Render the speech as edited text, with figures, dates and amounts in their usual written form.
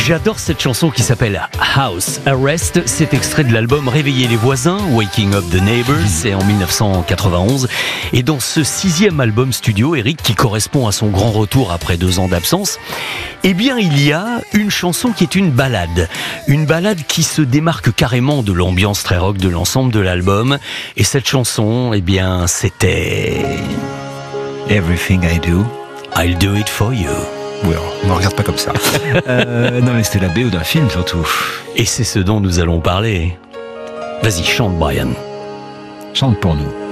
J'adore cette chanson qui s'appelle House Arrest. C'est extrait de l'album Réveiller les voisins, Waking Up the Neighbors, c'est en 1991. Et dans ce 6e album studio, Eric, qui correspond à son grand retour après 2 ans d'absence, eh bien il y a une chanson qui est une ballade. Une ballade qui se démarque carrément de l'ambiance très rock de l'ensemble de l'album. Et cette chanson, eh bien c'était... Everything I Do. I'll do it for you. Oui, on ne regarde pas comme ça. Non, mais c'était la BO d'un film surtout. Et c'est ce dont nous allons parler. Vas-y, chante Brian. Chante pour nous.